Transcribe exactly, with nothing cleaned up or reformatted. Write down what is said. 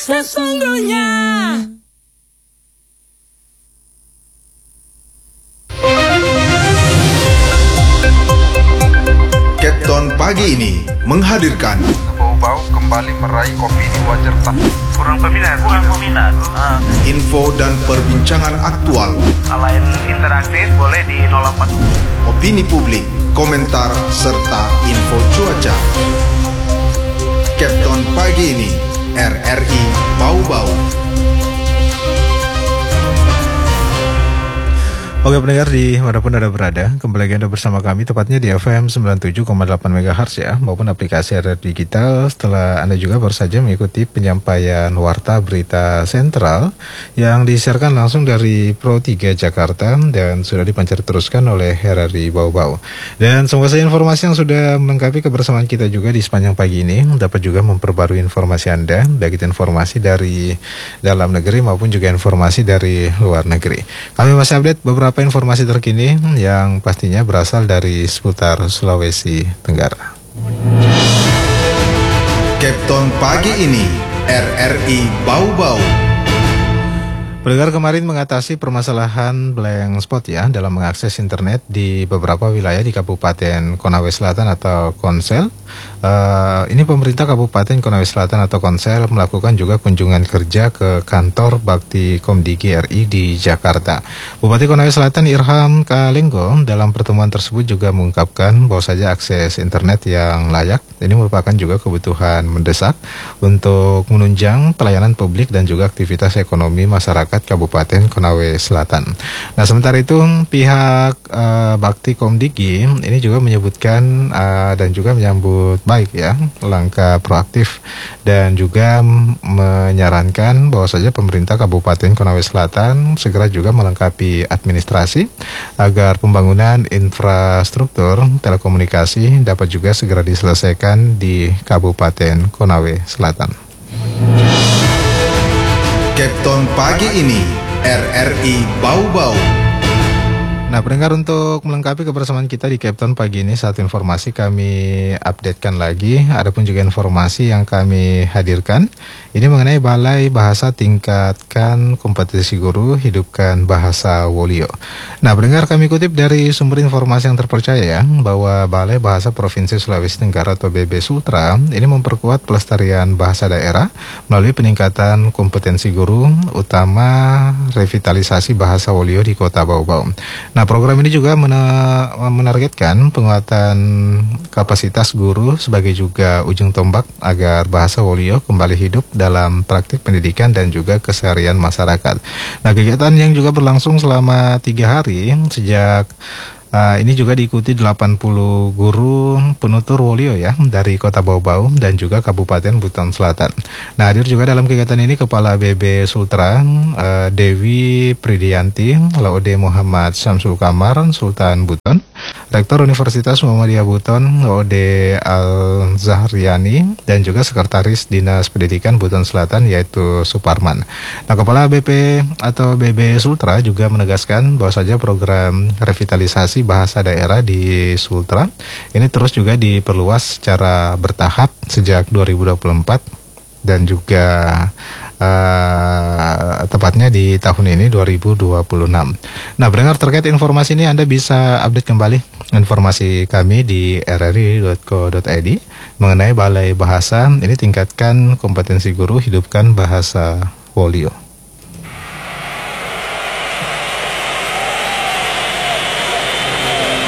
sesungguhnya. Capton pagi ini menghadirkan Bau-bau kembali meraih opini wajar tak kurang peminat, kurang peminat. Uh. info dan perbincangan aktual. Selain interaktif boleh di nol empat. Opini publik, komentar serta info cuaca. Capton pagi ini R R I Bau-bau. Oke pendengar di manapun Anda berada, kembali lagi Anda bersama kami tepatnya di F M sembilan puluh tujuh koma delapan megahertz ya, maupun aplikasi R R Digital. Setelah Anda juga baru saja mengikuti penyampaian Warta Berita Sentral yang disiarkan langsung dari Pro tiga Jakarta dan sudah dipancar teruskan oleh R R I Bau-bau. Dan semoga saja informasi yang sudah melengkapi kebersamaan kita juga di sepanjang pagi ini dapat juga memperbarui informasi Anda, baik itu informasi dari dalam negeri maupun juga informasi dari luar negeri. Kami masih update beberapa informasi terkini yang pastinya berasal dari seputar Sulawesi Tenggara. Capton pagi ini R R I Bau-bau. Pendengar kemarin mengatasi permasalahan blank spot ya dalam mengakses internet di beberapa wilayah di Kabupaten Konawe Selatan atau Konsel. Uh, ini pemerintah Kabupaten Konawe Selatan atau Konsel melakukan juga kunjungan kerja ke kantor Bakti Komdigi R I di Jakarta. Bupati Konawe Selatan Irham Kalenggo dalam pertemuan tersebut juga mengungkapkan bahwa saja akses internet yang layak ini merupakan juga kebutuhan mendesak untuk menunjang pelayanan publik dan juga aktivitas ekonomi masyarakat Kabupaten Konawe Selatan. Nah, sementara itu pihak uh, Bakti Komdigi ini juga menyebutkan uh, dan juga menyambut baik ya langkah proaktif dan juga menyarankan bahwa saja pemerintah Kabupaten Konawe Selatan segera juga melengkapi administrasi agar pembangunan infrastruktur telekomunikasi dapat juga segera diselesaikan di Kabupaten Konawe Selatan. Capton pagi ini R R I Bau-bau. Nah, pendengar, untuk melengkapi kebersamaan kita di Capton pagi ini, satu informasi kami updatekan lagi. Adapun juga informasi yang kami hadirkan ini mengenai Balai Bahasa Tingkatkan Kompetensi Guru Hidupkan Bahasa Wolio. Nah, pendengar, kami kutip dari sumber informasi yang terpercaya ya, bahwa Balai Bahasa Provinsi Sulawesi Tenggara atau B B Sultra ini memperkuat pelestarian bahasa daerah melalui peningkatan kompetensi guru, utama revitalisasi bahasa Wolio di Kota Bau-bau. Nah, program ini juga menargetkan penguatan kapasitas guru sebagai juga ujung tombak agar bahasa Wolio kembali hidup dalam praktik pendidikan dan juga keseharian masyarakat. Nah, kegiatan yang juga berlangsung selama tiga hari sejak Uh, ini juga diikuti delapan puluh guru penutur Wolio ya dari Kota Bau-bau dan juga Kabupaten Buton Selatan. Nah, hadir juga dalam kegiatan ini Kepala B B Sultra uh, Dewi Pridianti, Laode Muhammad Syamsul Kamar Sultan Buton, Rektor Universitas Muhammadiyah Buton Laode Al-Zahriani, dan juga Sekretaris Dinas Pendidikan Buton Selatan yaitu Suparman. Nah, Kepala B P atau B B Sultra juga menegaskan bahwa saja program revitalisasi bahasa daerah di Sultra ini terus juga diperluas secara bertahap sejak dua ribu dua puluh empat dan juga uh, tepatnya di tahun ini dua ribu dua puluh enam. Nah, pendengar, terkait informasi ini Anda bisa update kembali informasi kami di r r i dot co dot i d mengenai Balai Bahasa ini tingkatkan kompetensi guru hidupkan bahasa Wolio.